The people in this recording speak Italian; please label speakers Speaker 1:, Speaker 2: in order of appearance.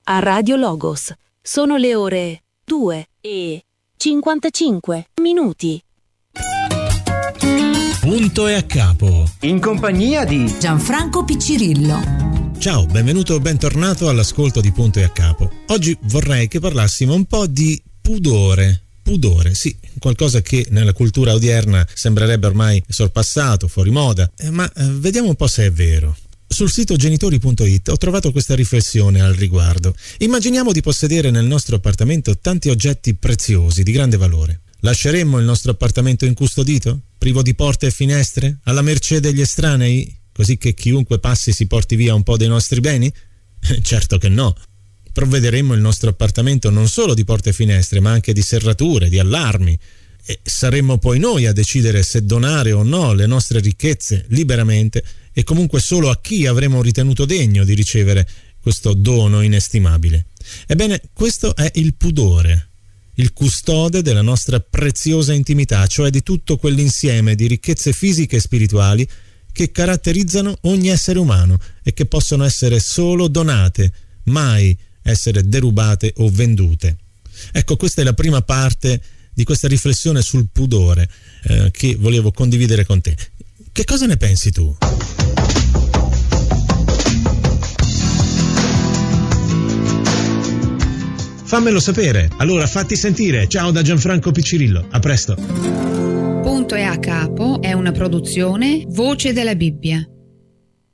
Speaker 1: a Radio Logos. Sono le ore 2:55.
Speaker 2: Punto e a capo.
Speaker 3: In compagnia di
Speaker 4: Gianfranco Piccirillo.
Speaker 2: Ciao, benvenuto o bentornato all'ascolto di Punto e a capo. Oggi vorrei che parlassimo un po' di pudore. Pudore, sì, qualcosa che nella cultura odierna sembrerebbe ormai sorpassato, fuori moda, ma vediamo un po' se è vero. Sul sito genitori.it ho trovato questa riflessione al riguardo. Immaginiamo di possedere nel nostro appartamento tanti oggetti preziosi di grande valore. Lasceremmo il nostro appartamento incustodito? Privo di porte e finestre? Alla mercé degli estranei? Così che chiunque passi si porti via un po' dei nostri beni? Certo che no. Provvederemmo il nostro appartamento non solo di porte e finestre, ma anche di serrature, di allarmi. E saremmo poi noi a decidere se donare o no le nostre ricchezze liberamente e comunque solo a chi avremmo ritenuto degno di ricevere questo dono inestimabile. Ebbene, questo è il pudore, il custode della nostra preziosa intimità, cioè di tutto quell'insieme di ricchezze fisiche e spirituali che caratterizzano ogni essere umano e che possono essere solo donate, mai essere derubate o vendute. Ecco, questa è la prima parte di questa riflessione sul pudore che volevo condividere con te. Che cosa ne pensi tu? Fammelo sapere, allora fatti sentire. Ciao da Gianfranco Piccirillo, a presto.
Speaker 4: Punto e a capo è una produzione Voce della Bibbia.